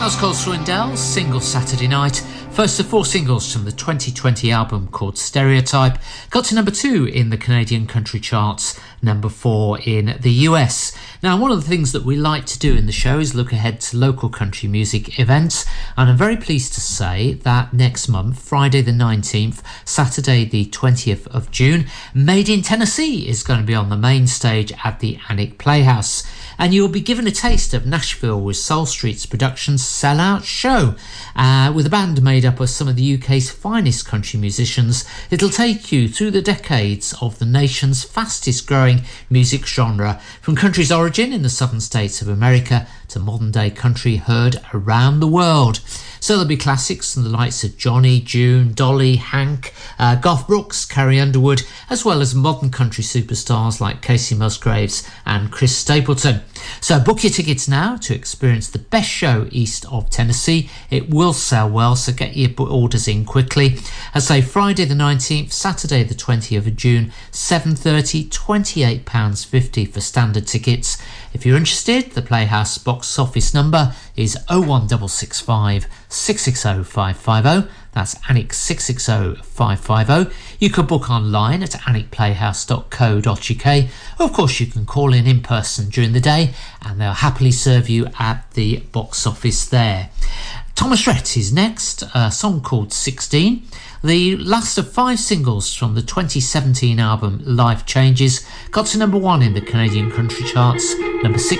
That's called Swindell's single Saturday Night. First of 4 singles from the 2020 album called Stereotype. Got to number 2 in the Canadian country charts, number 4 in the US. Now, one of the things that we like to do in the show is look ahead to local country music events. And I'm very pleased to say that next month, Friday the 19th, Saturday the 20th of June, Made in Tennessee is going to be on the main stage at the Annick Playhouse. And you'll be given a taste of Nashville with Soul Street's Productions Sellout Show. With a band made up of some of the UK's finest country musicians, it'll take you through the decades of the nation's fastest growing music genre, from country's origin in the southern states of America to modern day country heard around the world. So there'll be classics from the likes of Johnny, June, Dolly, Hank, Garth Brooks, Carrie Underwood, as well as modern country superstars like Casey Musgraves and Chris Stapleton. So book your tickets now to experience the best show east of Tennessee. It will sell well, so get your orders in quickly. I say Friday the 19th, Saturday the 20th of June, 7:30, £28.50 for standard tickets. If you're interested, the Playhouse box office number is 01665 660 550. That's Annick 660 550. You can book online at annickplayhouse.co.uk. Of course, you can call in person during the day and they'll happily serve you at the box office there. Thomas Rhett is next, a song called 16. The last of 5 singles from the 2017 album Life Changes got to number 1 in the Canadian country charts, number 6